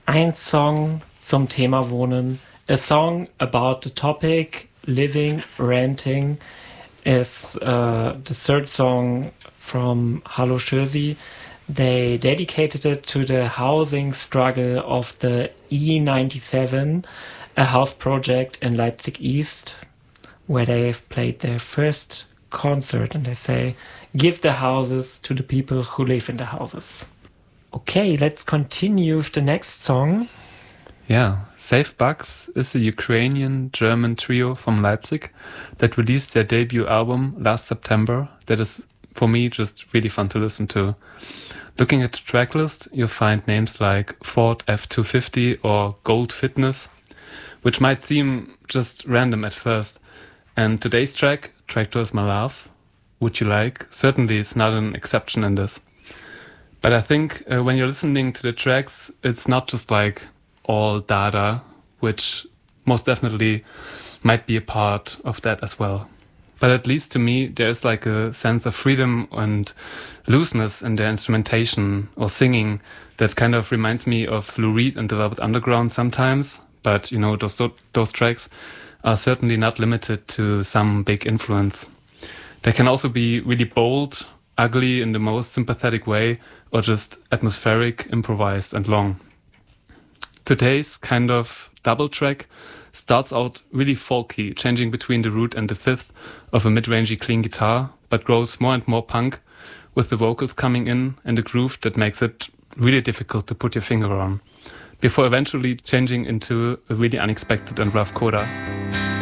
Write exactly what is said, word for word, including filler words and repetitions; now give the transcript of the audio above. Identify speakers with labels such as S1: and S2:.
S1: Ein Song zum Thema Wohnen. A song about the topic living, renting is uh, the third song from Hallo Schösi. They dedicated it to the housing struggle of the E ninety-seven, a house project in Leipzig East, where they have played their first concert, and they say, give the houses to the people who live in the houses. Okay, let's continue with the next song.
S2: Yeah, Safe Bugs is a Ukrainian-German trio from Leipzig that released their debut album last September. That is, for me, just really fun to listen to. Looking at the track list, you'll find names like Ford F two fifty or Gold Fitness, which might seem just random at first. And today's track, Tractor is My Love, Would You Like, certainly is not an exception in this. But I think uh, when you're listening to the tracks, it's not just like all data, which most definitely might be a part of that as well. But at least to me, there's like a sense of freedom and looseness in their instrumentation or singing that kind of reminds me of Lou Reed and the Velvet Underground sometimes. But, you know, those those tracks are certainly not limited to some big influence. They can also be really bold, ugly in the most sympathetic way, or just atmospheric, improvised and long. Today's kind of double track starts out really folky, changing between the root and the fifth of a mid-rangey clean guitar, but grows more and more punk, with the vocals coming in and a groove that makes it really difficult to put your finger on, before eventually changing into a really unexpected and rough coda.